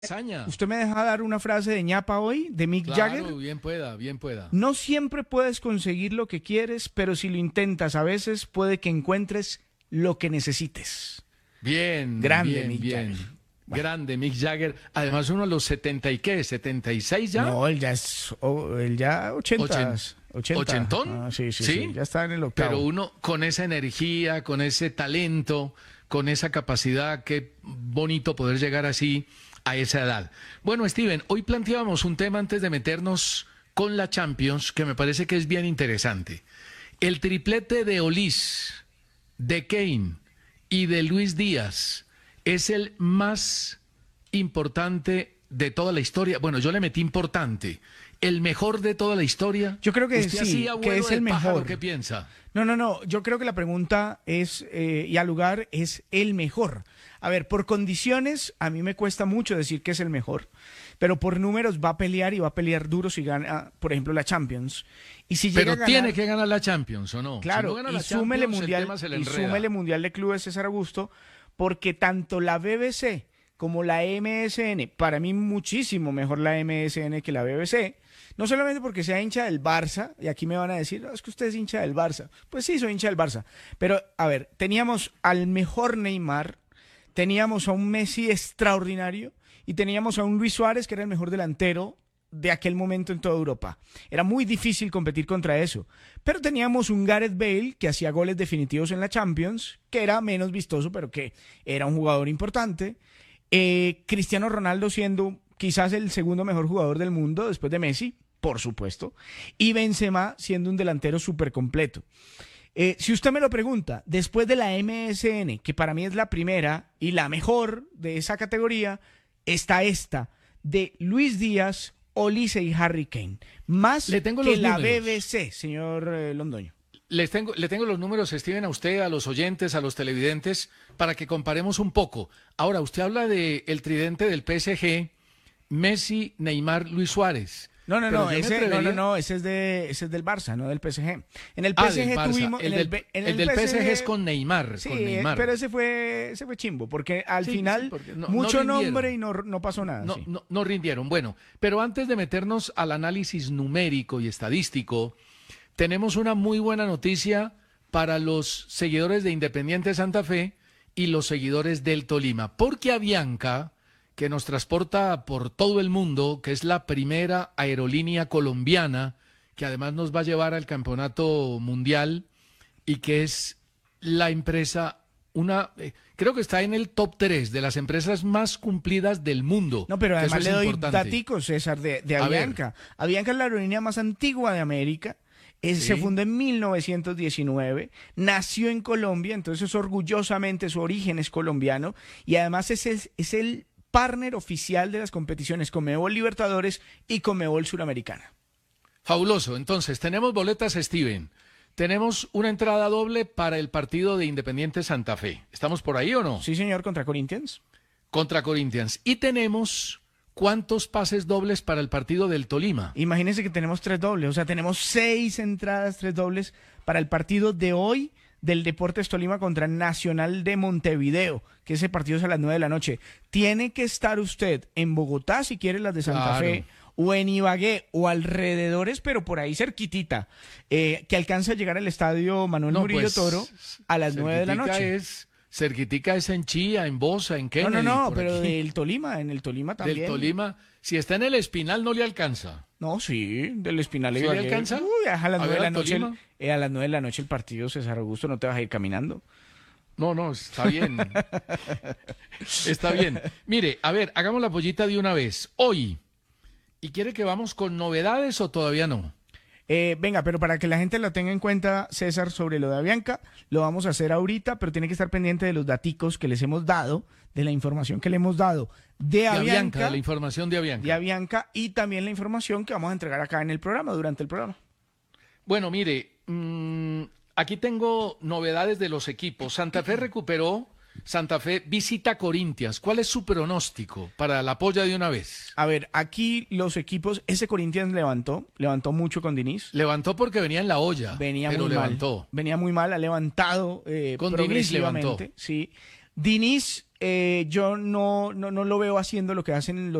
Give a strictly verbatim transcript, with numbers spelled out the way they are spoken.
Hazaña. ¿Usted me deja dar una frase de ñapa hoy, de Mick Claro, Jagger? bien pueda, bien pueda. No siempre puedes conseguir lo que quieres, pero si lo intentas a veces puede que encuentres lo que necesites. Bien, Grande bien, Mick bien. Jagger. Bueno. Grande Mick Jagger. Además uno a los setenta y qué, setenta y seis ya. No, él ya es, oh, él ya ochenta. Ochen- ochenta. ¿Ochentón? Ah, sí, sí, ¿Sí? sí, ya está en el octavo. Pero uno con esa energía, con ese talento, con esa capacidad, qué bonito poder llegar así a esa edad. Bueno, Steven, hoy planteábamos un tema antes de meternos con la Champions que me parece que es bien interesante. El triplete de Olís, de Kane y de Luis Díaz es el más importante de toda la historia. Bueno, yo le metí importante. El mejor de toda la historia. Yo creo que ¿Usted sí, así, que abuelo es de el pájaro, mejor. ¿Qué piensa? No, no, no. Yo creo que la pregunta es, eh, y al lugar, es el mejor. A ver, por condiciones, a mí me cuesta mucho decir que es el mejor, pero por números va a pelear y va a pelear duro si gana, por ejemplo, la Champions. Y si llega Pero a ganar, tiene que ganar la Champions, ¿o no? claro, Si no gana y la súmele Champions, el mundial, tema se le y enreda. súmele mundial de clubes César Augusto, porque tanto la B B C como la M S N, para mí muchísimo mejor la M S N que la B B C. No solamente porque sea hincha del Barça, y aquí me van a decir, no, es que usted es hincha del Barça. Pues sí, soy hincha del Barça. Pero, a ver, teníamos al mejor Neymar, teníamos a un Messi extraordinario, y teníamos a un Luis Suárez, que era el mejor delantero de aquel momento en toda Europa. Era muy difícil competir contra eso. Pero teníamos un Gareth Bale, que hacía goles definitivos en la Champions, que era menos vistoso, pero que era un jugador importante. Eh, Cristiano Ronaldo siendo quizás el segundo mejor jugador del mundo después de Messi, por supuesto, y Benzema siendo un delantero súper completo. Eh, si usted me lo pregunta, después de la M S N, que para mí es la primera y la mejor de esa categoría, está esta, de Luis Díaz, Olise y Harry Kane, más Le tengo que los la números. B B C, señor eh, Londoño. Les tengo, le tengo los números, Steven, a usted, a los oyentes, a los televidentes, para que comparemos un poco. Ahora, usted habla de el tridente del P S G, Messi, Neymar, Luis Suárez. No, no, Pero no, yo me ese, no, atrevería- no, no, ese es de, ese es del Barça, no del P S G. En el Ah, P S G del Barça. tuvimos, El en del, B- en el del P S G es P S G con Neymar, sí, con Neymar. pero ese fue, ese fue chimbo, porque al Sí, sí, final porque no- no mucho rindieron. nombre y no, no pasó nada. No, sí. no, no rindieron. Bueno, pero antes de meternos al análisis numérico y estadístico, tenemos una muy buena noticia para los seguidores de Independiente Santa Fe y los seguidores del Tolima, porque Avianca, que nos transporta por todo el mundo, que es la primera aerolínea colombiana, que además nos va a llevar al campeonato mundial y que es la empresa, una, eh, creo que está en el top tres de las empresas más cumplidas del mundo. No, pero que eso además es le doy importante. daticos, César, de, de A ver. Avianca. Avianca es la aerolínea más antigua de América. Es- Sí. Se fundó en mil novecientos diecinueve, nació en Colombia, entonces orgullosamente su origen es colombiano y además es el, es el partner oficial de las competiciones Conmebol Libertadores y Conmebol Suramericana. Fabuloso. Entonces, tenemos boletas, Steven. Tenemos una entrada doble para el partido de Independiente Santa Fe. ¿Estamos por ahí o no? Sí, señor, contra Corinthians. Contra Corinthians. Y tenemos cuántos pases dobles para el partido del Tolima. Imagínense que tenemos tres dobles, o sea, tenemos seis entradas, tres dobles para el partido de hoy del Deportes Tolima contra Nacional de Montevideo, que ese partido es a las nueve de la noche. Tiene que estar usted en Bogotá si quiere las de Santa Claro. Fe, o en Ibagué, o alrededores, pero por ahí cerquitita, eh, que alcanza a llegar al estadio Manuel No, Murillo pues, Toro a las nueve de la cerquitica noche. Es, cerquitica es en Chía, en Bosa, en No, Kennedy. no, no, por pero aquí. del Tolima, en el Tolima también. Del Tolima. Si está en el Espinal, no le alcanza. No, sí, del Espinal ¿Sí le Ibagué. alcanza? Uy, a las A nueve ver, de la al noche, el- Tolima. eh, a las nueve de la noche el partido, César Augusto, no te vas a ir caminando. No, no, está bien. Está bien. Mire, a ver, hagamos la pollita de una vez. Hoy. ¿Y quiere que vamos con novedades o todavía no? Eh, venga, pero para que la gente lo tenga en cuenta, César, sobre lo de Avianca, lo vamos a hacer ahorita, pero tiene que estar pendiente de los daticos que les hemos dado, de la información que le hemos dado de De Avianca, Avianca, de la información de Avianca. de Avianca y también la información que vamos a entregar acá en el programa, durante el programa. Bueno, mire, mm, aquí tengo novedades de los equipos. Santa Fe recuperó, Santa Fe visita Corinthians. ¿Cuál es su pronóstico para la polla de una vez? A ver, aquí los equipos, ese Corinthians levantó, levantó mucho con Diniz. Levantó porque venía en la olla, Venía pero muy levantó. mal. Venía muy mal, ha levantado eh, Con Diniz progresivamente. levantó. Sí. Diniz eh, yo no, no, no lo veo haciendo lo que hacen los